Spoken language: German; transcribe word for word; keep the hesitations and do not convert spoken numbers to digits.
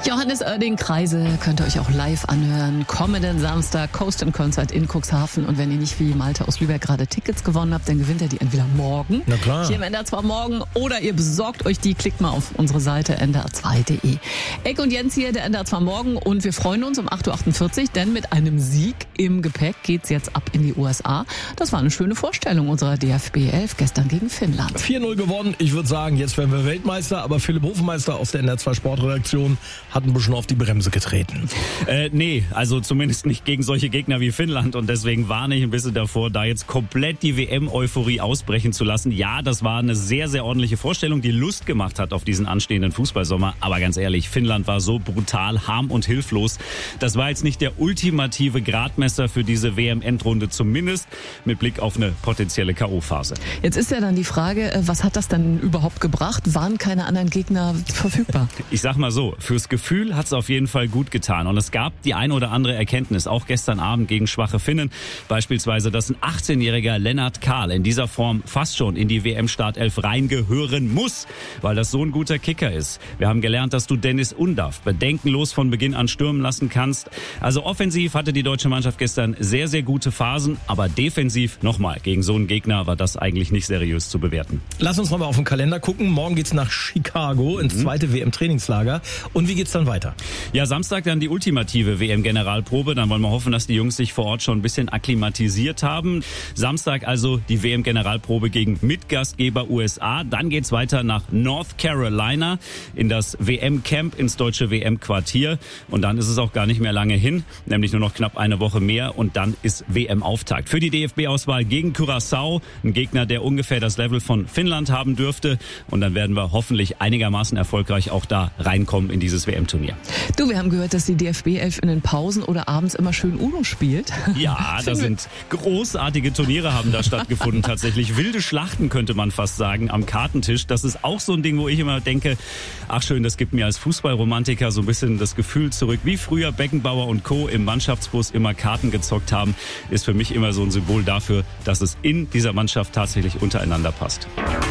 Johannes Oerding Kreise könnt ihr euch auch live anhören. Kommenden Samstag Coast and Concert in Cuxhaven. Und wenn ihr nicht wie Malte aus Lübeck gerade Tickets gewonnen habt, dann gewinnt ihr die entweder morgen, Na klar. hier im N D R zwei Morgen, oder ihr besorgt euch die. Klickt mal auf unsere Seite N D R zwei punkt de. Eck und Jens hier, der N D R zwei Morgen. Und wir freuen uns um acht Uhr achtundvierzig, denn mit einem Sieg im Gepäck geht's jetzt ab in die U S A. Das war eine schöne Vorstellung unserer D F B elf gestern gegen Finnland. vier null gewonnen. Ich würde sagen, jetzt werden wir Weltmeister. Aber Philipp Hofmeister aus der N D R zwei Sportredaktion hat ein bisschen auf die Bremse getreten. Äh, nee, also zumindest nicht gegen solche Gegner wie Finnland. Und deswegen warne ich ein bisschen davor, da jetzt komplett die W M-Euphorie ausbrechen zu lassen. Ja, das war eine sehr, sehr ordentliche Vorstellung, die Lust gemacht hat auf diesen anstehenden Fußballsommer. Aber ganz ehrlich, Finnland war so brutal, harm und hilflos. Das war jetzt nicht der ultimative Gradmesser für diese W M-Endrunde, zumindest mit Blick auf eine potenzielle K O-Phase. Jetzt ist ja dann die Frage, was hat das dann überhaupt gebracht? Waren keine anderen Gegner verfügbar? Ich sag mal so, fürs Gefühl hat es auf jeden Fall gut getan. Und es gab die ein oder andere Erkenntnis, auch gestern Abend gegen schwache Finnen. Beispielsweise, dass ein achtzehnjähriger Lennart Kahl in dieser Form fast schon in die W M-Startelf reingehören muss, weil das so ein guter Kicker ist. Wir haben gelernt, dass du Dennis Undav bedenkenlos von Beginn an stürmen lassen kannst. Also offensiv hatte die deutsche Mannschaft gestern sehr, sehr gute Phasen, aber defensiv, nochmal, gegen so einen Gegner war das eigentlich nicht seriös zu bewerten. Lass uns mal auf den Kalender gucken. Morgen geht's nach Chicago ins zweite W M-Trainingslager. Und wie geht's dann weiter? Ja, Samstag dann die ultimative W M-Generalprobe. Dann wollen wir hoffen, dass die Jungs sich vor Ort schon ein bisschen akklimatisiert haben. Samstag also die W M-Generalprobe gegen Mitgastgeber U S A. Dann geht's weiter nach North Carolina in das W M-Camp, ins deutsche W M-Quartier. Und dann ist es auch gar nicht mehr lange hin, nämlich nur noch knapp eine Woche mehr. Und dann ist W M-Auftakt für die D F B-Auswahl gegen Curaçao. Ein Gegner, der ungefähr das Level von Finnland haben dürfte. Und dann werden wir hoffentlich einigermaßen erfolgreich auch da reinkommen in dieses W M-Turnier. Du, wir haben gehört, dass die D F B elf in den Pausen oder abends immer schön Uno spielt. Ja, das sind großartige Turniere haben da stattgefunden tatsächlich. Wilde Schlachten könnte man fast sagen am Kartentisch. Das ist auch so ein Ding, wo ich immer denke, ach schön, das gibt mir als Fußballromantiker so ein bisschen das Gefühl zurück, wie früher Beckenbauer und Co. im Mannschaftsbus immer Karten gezockt haben, ist für mich immer so ein Symbol dafür, dass es in dieser Mannschaft tatsächlich untereinander passt.